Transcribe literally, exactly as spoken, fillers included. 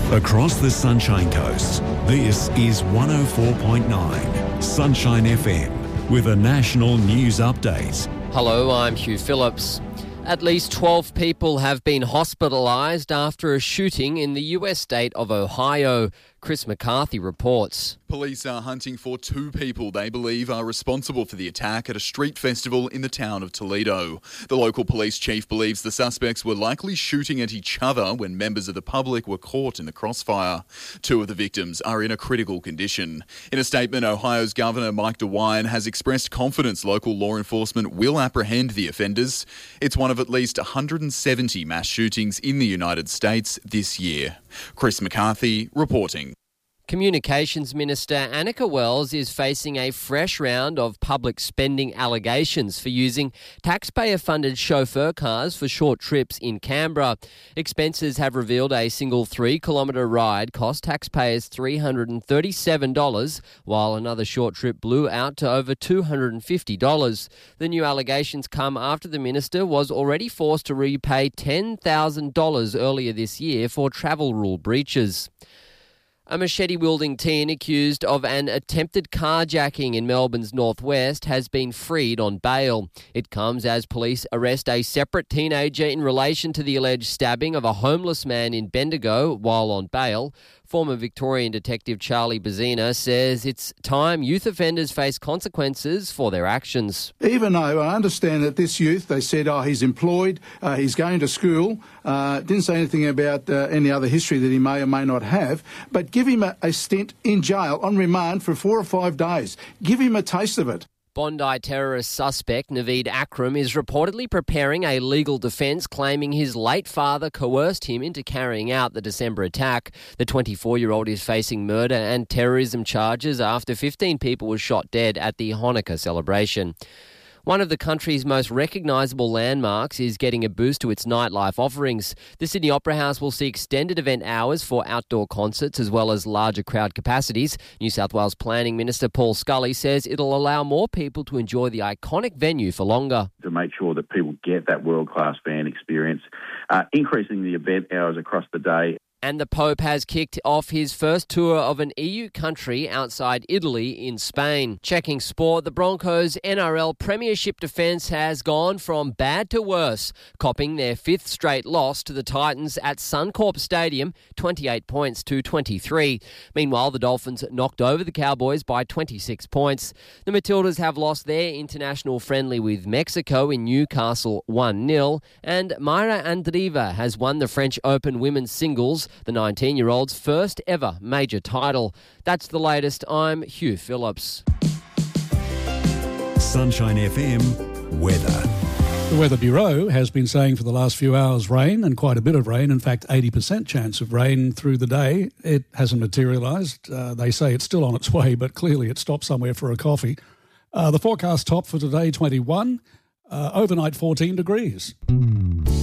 Across the Sunshine Coast, this is one oh four point nine Sunshine F M with a national news update. Hello, I'm Hugh Phillips. At least twelve people have been hospitalised after a shooting in the U S state of Ohio. Chris McCarthy reports. Police are hunting for two people they believe are responsible for the attack at a street festival in the town of Toledo. The local police chief believes the suspects were likely shooting at each other when members of the public were caught in the crossfire. Two of the victims are in a critical condition. In a statement, Ohio's Governor Mike DeWine has expressed confidence local law enforcement will apprehend the offenders. It's one of at least one hundred seventy mass shootings in the United States this year. Chris McCarthy reporting. Communications Minister Annika Wells is facing a fresh round of public spending allegations for using taxpayer-funded chauffeur cars for short trips in Canberra. Expenses have revealed a single three-kilometre ride cost taxpayers three hundred thirty-seven dollars, while another short trip blew out to over two hundred fifty dollars. The new allegations come after the minister was already forced to repay ten thousand dollars earlier this year for travel rule breaches. A machete-wielding teen accused of an attempted carjacking in Melbourne's northwest has been freed on bail. It comes as police arrest a separate teenager in relation to the alleged stabbing of a homeless man in Bendigo while on bail. Former Victorian Detective Charlie Bazina says it's time youth offenders face consequences for their actions. Even though I understand that this youth, they said, oh, he's employed, uh, he's going to school, uh, didn't say anything about uh, any other history that he may or may not have, but give him a, a stint in jail on remand for four or five days. Give him a taste of it. Bondi terrorist suspect Naveed Akram is reportedly preparing a legal defence claiming his late father coerced him into carrying out the December attack. The twenty-four-year-old is facing murder and terrorism charges after fifteen people were shot dead at the Hanukkah celebration. One of the country's most recognisable landmarks is getting a boost to its nightlife offerings. The Sydney Opera House will see extended event hours for outdoor concerts as well as larger crowd capacities. New South Wales Planning Minister Paul Scully says it'll allow more people to enjoy the iconic venue for longer. To make sure that people get that world-class band experience, uh, increasing the event hours across the day. And the Pope has kicked off his first tour of an E U country outside Italy in Spain. Checking sport, the Broncos' N R L Premiership defence has gone from bad to worse, copping their fifth straight loss to the Titans at Suncorp Stadium, twenty-eight points to twenty-three. Meanwhile, the Dolphins knocked over the Cowboys by twenty-six points. The Matildas have lost their international friendly with Mexico in Newcastle one nil, and Mayra Andreeva has won the French Open women's singles, the nineteen-year-old's first ever major title. That's the latest. I'm Hugh Phillips. Sunshine F M weather. The Weather Bureau has been saying for the last few hours rain, and quite a bit of rain, in fact eighty percent chance of rain through the day. It hasn't materialised. Uh, they say it's still on its way, but clearly it stopped somewhere for a coffee. Uh, the forecast top for today, twenty-one. Uh, overnight, fourteen degrees.